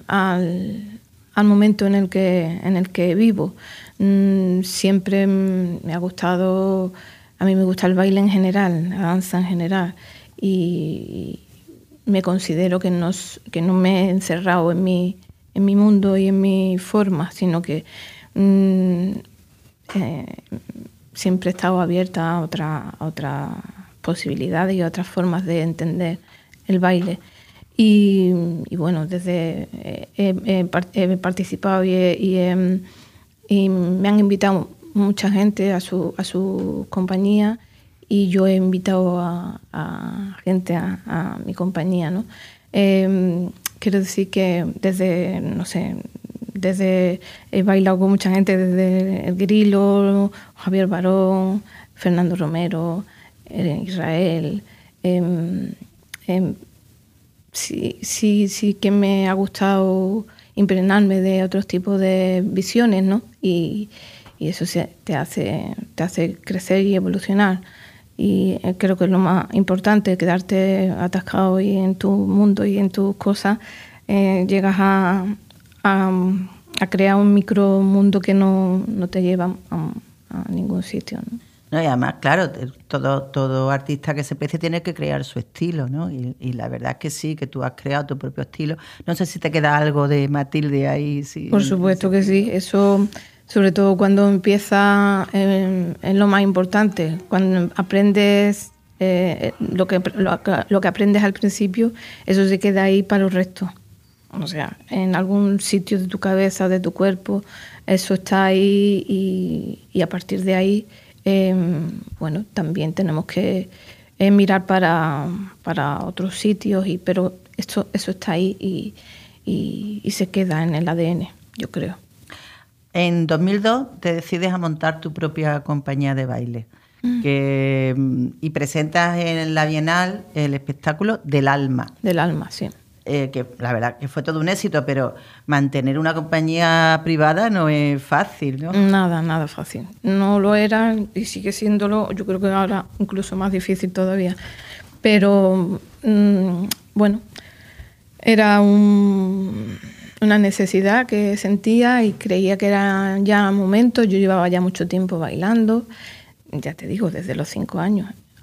al momento en el que vivo. Siempre me ha gustado, a mí me gusta el baile en general, la danza en general, y me considero que no me he encerrado en mi mundo y en mi forma, sino que siempre he estado abierta a otras posibilidades y a otras formas de entender el baile. Y bueno, desde he participado y me han invitado mucha gente a su compañía, y yo he invitado a gente a mi compañía, ¿no? Quiero decir que desde he bailado con mucha gente, desde El Grilo, Javier Barón, Fernando Romero, Israel. Sí que me ha gustado impregnarme de otros tipos de visiones, ¿no? Y eso te hace crecer y evolucionar. Y creo que es lo más importante, quedarte atascado y en tu mundo y en tus cosas, llegas a crear un micromundo que no te lleva a ningún sitio, ¿no? No, y además, claro, todo artista que se precie tiene que crear su estilo, ¿no? Y la verdad es que sí, que tú has creado tu propio estilo. No sé si te queda algo de Matilde ahí. Sí, por supuesto que sí. Eso, sobre todo cuando empieza, es lo más importante. Cuando aprendes lo que aprendes al principio, eso se queda ahí para los restos. O sea, en algún sitio de tu cabeza, de tu cuerpo, eso está ahí, y a partir de ahí, bueno, también tenemos que mirar para otros sitios, pero eso está ahí y se queda en el ADN, yo creo. En 2002 te decides a montar tu propia compañía de baile y presentas en la Bienal el espectáculo Del Alma. Del Alma, sí. Que la verdad que fue todo un éxito, pero mantener una compañía privada no es fácil, ¿no? Nada fácil. No lo era y sigue siéndolo, yo creo que ahora incluso más difícil todavía. Pero, bueno, era una necesidad que sentía y creía que era ya momento. Yo llevaba ya mucho tiempo bailando, ya te digo, desde los 5 años.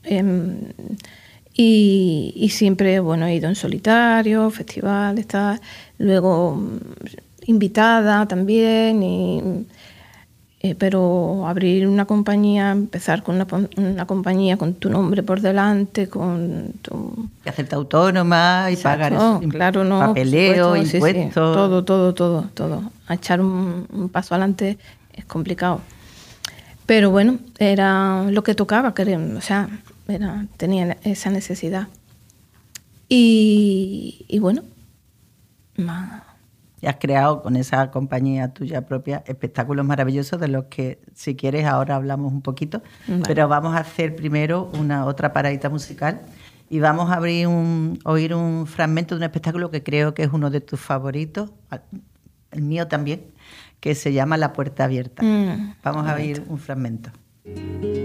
Y siempre, bueno, he ido en solitario, festivales, tal. Luego invitada también, pero abrir una compañía, empezar con una compañía con tu nombre por delante, con tu... Y hacerte autónoma y Exacto, pagar eso, claro, no, papeleo, impuestos... Sí, todo. A echar un paso adelante es complicado. Pero bueno, era lo que tocaba, o sea, tenía esa necesidad. Y bueno, y has creado con esa compañía tuya propia espectáculos maravillosos de los que, si quieres, ahora hablamos un poquito. Vale. Pero vamos a hacer primero otra paradita musical y vamos a oír un fragmento de un espectáculo que creo que es uno de tus favoritos, el mío también, que se llama La Puerta Abierta. Vamos a oír un fragmento.